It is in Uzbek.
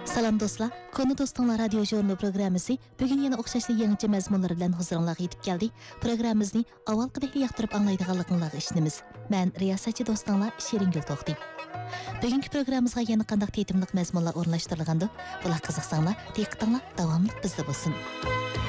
Salam dostlar, Konu Dostlar radyo jurnu programmasi bugün yana o'xshashli yangicha mazmunlar bilan huzuringizga yetib keldi. Programmamizni avvalgidek yoqtirib anglaydiganligingizga ishonamiz. Men riyosatchi do'stinglar Shiringul To'xti. Bugungi programmamizga yana qanday tetimliq mazmunlar o'rnashtirilgandi? Bular qiziqsanglar, diqqatinglar davomli bizda bo'lsin.